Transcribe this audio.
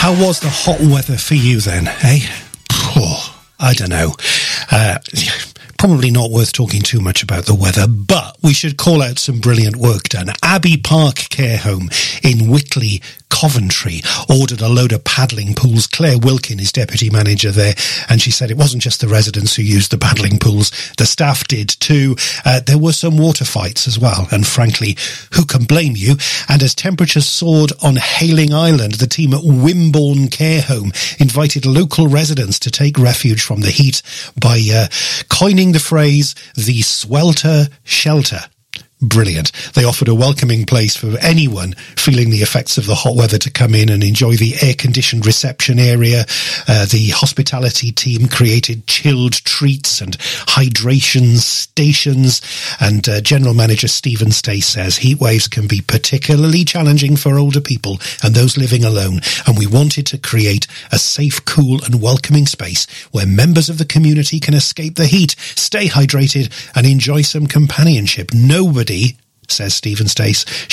How was the hot weather for you then, eh? Oh, I don't know. Probably not worth talking too much about the weather, but we should call out some brilliant work done. Abbey Park Care Home in Whitley, Coventry, ordered a load of paddling pools. Claire Wilkin is deputy manager there, and she said it wasn't just the residents who used the paddling pools, the staff did too. There were some water fights as well, and frankly, who can blame you? And as temperatures soared on Hayling Island, the team at Wimborne Care Home invited local residents to take refuge from the heat by coining the phrase, the swelter shelter. Brilliant. They offered a welcoming place for anyone feeling the effects of the hot weather to come in and enjoy the air-conditioned reception area. The hospitality team created chilled treats and hydration stations. And General Manager Stephen Stace says heat waves can be particularly challenging for older people and those living alone. And we wanted to create a safe, cool and welcoming space where members of the community can escape the heat, stay hydrated and enjoy some companionship. Nobody, says Stephen Stace,